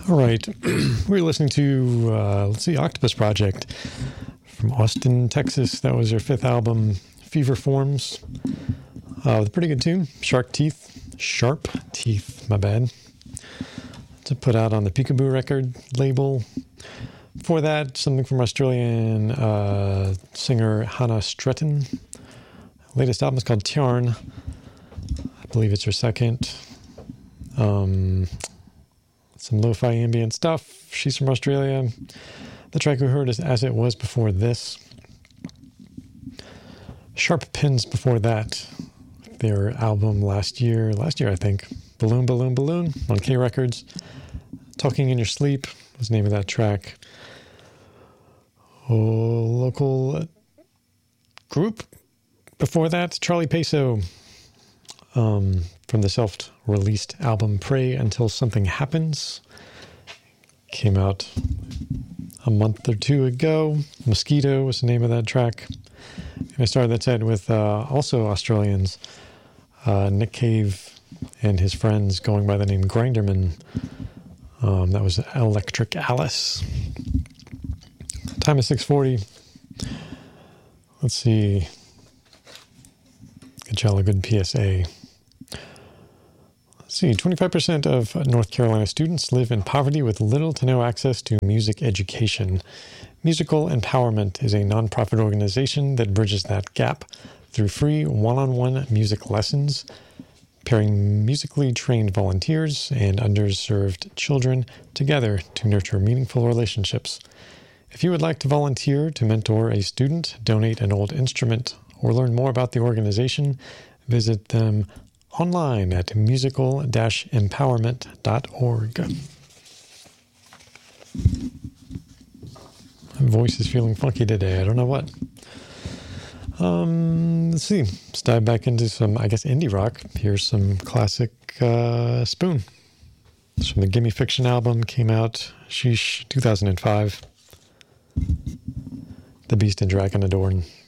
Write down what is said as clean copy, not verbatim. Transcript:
All right. We're listening to, Octopus Project from Austin, Texas. That was their fifth album, Fever Forms. With a pretty good tune, Sharp Teeth, my bad. To put out on the Peekaboo record label. Before that, something from Australian singer Hannah Stretton. Latest album is called Tjarn. I believe it's her second. Some lo-fi ambient stuff. She's from Australia. The track we heard is As It Was before this. Sharp Pins before that. Their album last year I think. Balloon, Balloon, Balloon on K Records. Talking in Your Sleep was the name of that track. Local group before that, Charlie Peso. From the self-released album Pray Until Something Happens. Came out a month or two ago. Mosquito was the name of that track. And I started that set with also Australians, Nick Cave and his friends going by the name Grinderman. That was Electric Alice. Time is 6:40. Let's see. Get y'all a good PSA. Let's see, 25% of North Carolina students live in poverty with little to no access to music education. Musical Empowerment is a nonprofit organization that bridges that gap through free one-on-one music lessons, pairing musically trained volunteers and underserved children together to nurture meaningful relationships. If you would like to volunteer to mentor a student, donate an old instrument, or learn more about the organization, visit them online at musical-empowerment.org. My voice is feeling funky today. I don't know what. Let's see. Let's dive back into some, indie rock. Here's some classic Spoon. It's from the Gimme Fiction album. Came out, 2005. The Beast and Dragon Adorn.